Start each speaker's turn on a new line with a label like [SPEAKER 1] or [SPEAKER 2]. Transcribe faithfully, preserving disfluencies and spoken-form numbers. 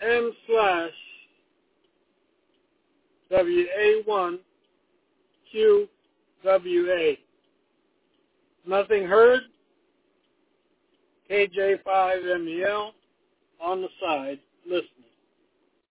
[SPEAKER 1] M slash W A one Q W A. Nothing heard. K J five M E L on the side listening.